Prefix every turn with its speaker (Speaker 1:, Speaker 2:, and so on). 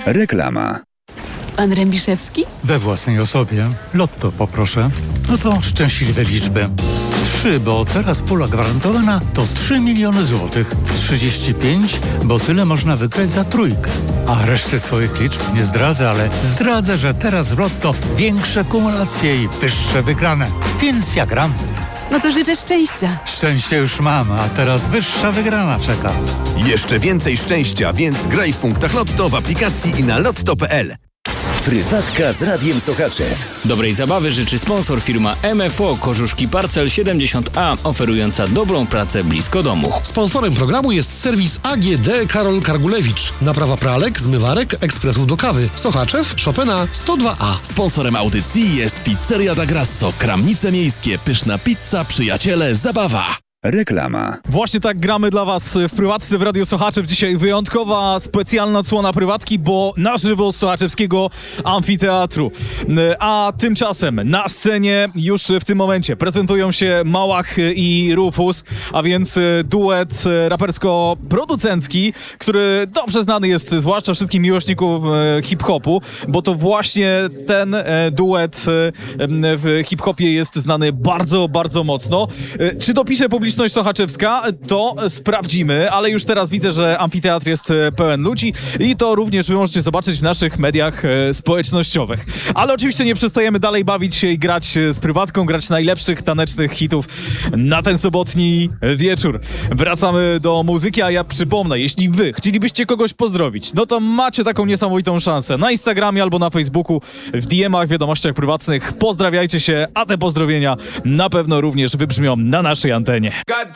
Speaker 1: Reklama.
Speaker 2: Pan Rębiszewski?
Speaker 3: We własnej osobie. Lotto poproszę. No to szczęśliwe liczby. 3, bo teraz pula gwarantowana to 3 miliony złotych. 35, bo tyle można wygrać za trójkę. A reszty swoich liczb nie zdradzę, ale zdradzę, że teraz w Lotto większe kumulacje i wyższe wygrane. Więc ja gram.
Speaker 2: No to życzę szczęścia.
Speaker 3: Szczęście już mam, a teraz wyższa wygrana czeka.
Speaker 4: Jeszcze więcej szczęścia, więc graj w punktach Lotto w aplikacji i na lotto.pl.
Speaker 5: Prywatka z Radiem Sochaczew.
Speaker 6: Dobrej zabawy życzy sponsor firma MFO Kożuszki Parcel 70A, oferująca dobrą pracę blisko domu.
Speaker 7: Sponsorem programu jest serwis AGD Karol Kargulewicz. Naprawa pralek, zmywarek, ekspresów do kawy. Sochaczew, Chopina 102A.
Speaker 8: Sponsorem audycji jest Pizzeria da Grasso. Kramnice miejskie, pyszna pizza, przyjaciele, zabawa.
Speaker 1: Reklama.
Speaker 9: Właśnie tak gramy dla Was w Prywatce w Radiu Sochaczew. Dzisiaj wyjątkowa, specjalna odsłona Prywatki, bo na żywo z Sochaczewskiego Amfiteatru. A tymczasem na scenie już w tym momencie prezentują się Małach i Rufus, a więc duet rapersko-producencki, który dobrze znany jest zwłaszcza wszystkim miłośników hip-hopu, bo to właśnie ten duet w hip-hopie jest znany bardzo, bardzo mocno. Czy dopisze publiczność sochaczewska? To sprawdzimy, ale już teraz widzę, że amfiteatr jest pełen ludzi i to również wy możecie zobaczyć w naszych mediach społecznościowych. Ale oczywiście nie przestajemy dalej bawić się i grać z Prywatką, grać najlepszych tanecznych hitów na ten sobotni wieczór. Wracamy do muzyki, a ja przypomnę, jeśli wy chcielibyście kogoś pozdrowić, no to macie taką niesamowitą szansę na Instagramie albo na Facebooku, w DM-ach, wiadomościach prywatnych. Pozdrawiajcie się, a te pozdrowienia na pewno również wybrzmią na naszej antenie.